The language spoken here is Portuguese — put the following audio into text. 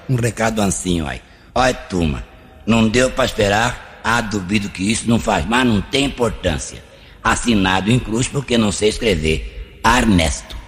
um recado assim, olha. Olha, turma, não deu pra esperar, duvido que isso não faz mais, não tem importância. Assinado em cruz porque não sei escrever. Ernesto.